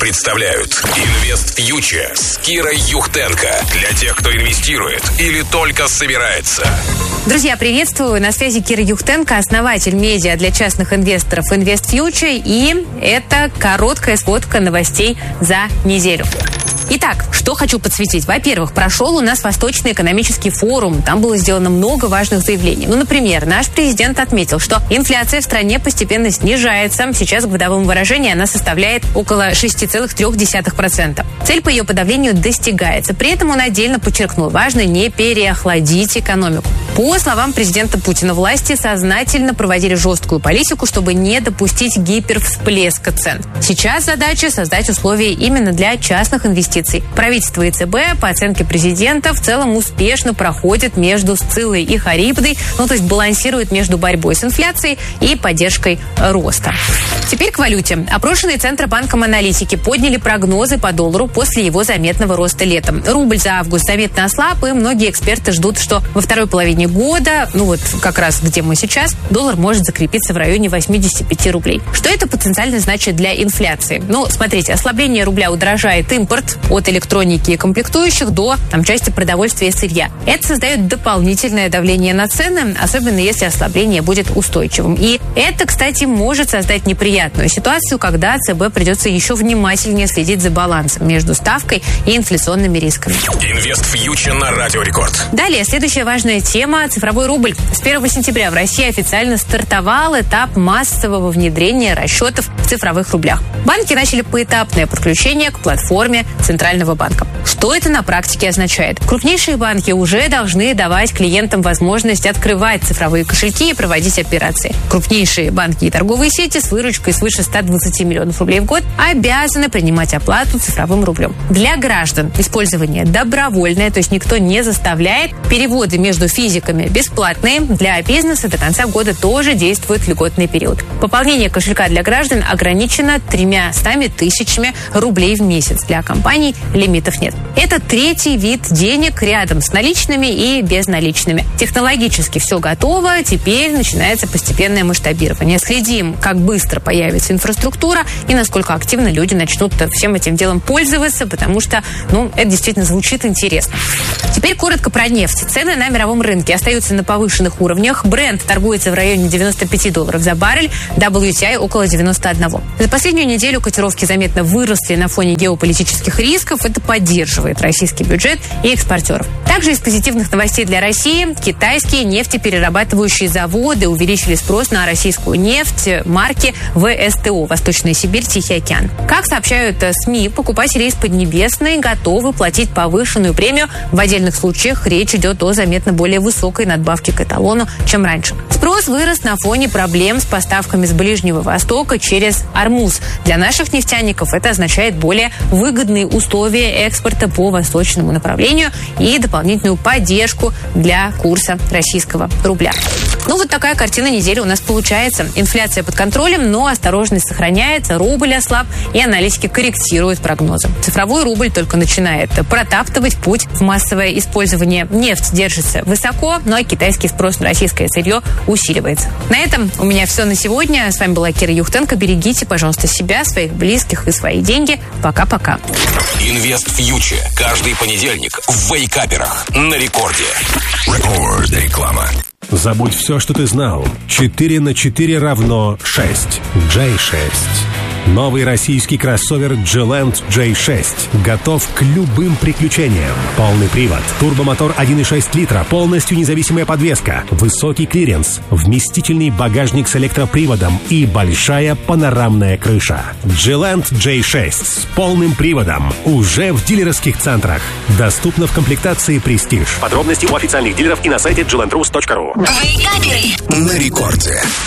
представляют Инвест Фьючер с Кирой Юхтенко. Для тех, кто инвестирует или только собирается. Друзья, приветствую. На связи Кира Юхтенко, основатель медиа для частных инвесторов Инвест Фьючер. И это короткая сводка новостей за неделю. Итак, что хочу подсветить. Во-первых, прошел у нас Восточный экономический форум. Там было сделано много важных заявлений. Например, наш президент отметил, что инфляция в стране постепенно снижается. Сейчас в годовом выражении она составляет около 6,3%. Цель по ее подавлению достигается. При этом он отдельно подчеркнул, важно не переохладить экономику. По словам президента Путина, власти сознательно проводили жесткую политику, чтобы не допустить гипервсплеска цен. Сейчас задача создать условия именно для частных инвестиций. Правительство и ЦБ, по оценке президента, в целом успешно проходит между Сциллой и Харибдой, то есть балансирует между борьбой с инфляцией и поддержкой роста. Теперь к валюте. Опрошенные Центробанком аналитики подняли прогнозы по доллару после его заметного роста летом. Рубль за август заметно ослаб, и многие эксперты ждут, что во второй половине года, как раз где мы сейчас, доллар может закрепиться в районе 85 рублей. Что это потенциально значит для инфляции? Смотрите, ослабление рубля удорожает импорт от электроники и комплектующих до части продовольствия и сырья. Это создает дополнительное давление на цены, особенно если ослабление будет устойчивым. И это, кстати, может создать неприятную ситуацию, когда ЦБ придется еще внимательнее следить за балансом между ставкой и инфляционными рисками. Инвест Фьючер на Радио Рекорд. Далее, следующая важная тема – цифровой рубль. С 1 сентября в России официально стартовал этап массового внедрения расчетов в цифровых рублях. Банки начали поэтапное подключение к платформе Центрального банка. Что это на практике означает? Крупнейшие банки уже должны давать клиентам возможность открывать цифровые кошельки и проводить операции. Крупнейшие банки и торговые сети с выручкой свыше 120 миллионов рублей в год обязаны принимать оплату цифровым рублем. Для граждан использование добровольное, то есть никто не заставляет. Переводы между физиками бесплатные. Для бизнеса до конца года тоже действует льготный период. Пополнение кошелька для граждан ограничено 300 тысячами рублей в месяц. Для компаний лимитов нет. Это третий вид денег рядом с наличными и безналичными. Технологически все готово, теперь начинается постепенное масштабирование. Следим, как быстро появится инфраструктура и насколько активно люди начнут всем этим делом пользоваться, потому что, это действительно звучит интересно. Теперь коротко про нефть. Цены на мировом рынке остаются на повышенных уровнях. Brent торгуется в районе $95 за баррель, WTI около 91. За последнюю неделю котировки заметно выросли на фоне геополитических рисков. Это поддерживает российский бюджет и экспортеров. Также из позитивных новостей для России китайские нефтеперерабатывающие заводы увеличили спрос на российскую нефть марки ВСТО Восточная Сибирь, Тихий океан. Как сообщают СМИ, покупатели из Поднебесной готовы платить повышенную премию. В отдельных случаях речь идет о заметно более высокой надбавке к эталону, чем раньше. Спрос вырос на фоне проблем с поставками с Ближнего Востока через Ормуз. Для наших нефтяников это означает более выгодные условия экспорта по восточному направлению и дополнительную поддержку для курса российского рубля. Такая картина недели у нас получается. Инфляция под контролем, но осторожность сохраняется, рубль ослаб, и аналитики корректируют прогнозы. Цифровой рубль только начинает протаптывать путь в массовое использование. Нефть держится высоко, а китайский спрос на российское сырье усиливается. На этом у меня все на сегодня. С вами была Кира Юхтенко. Берегите, пожалуйста, себя, своих близких и свои деньги. Пока-пока. Инвест Фьючер. Каждый понедельник в Вейкаперах на Рекорде. Рекорд. Реклама. Забудь все, что ты знал. 4 на 4 равно 6. J6. Новый российский кроссовер G-Land J6 готов к любым приключениям. Полный привод, турбомотор 1,6 литра, полностью независимая подвеска, высокий клиренс, вместительный багажник с электроприводом и большая панорамная крыша. G-Land J6 с полным приводом уже в дилерских центрах. Доступно в комплектации Prestige. Подробности у официальных дилеров и на сайте glandrus.ru. На Рекорде.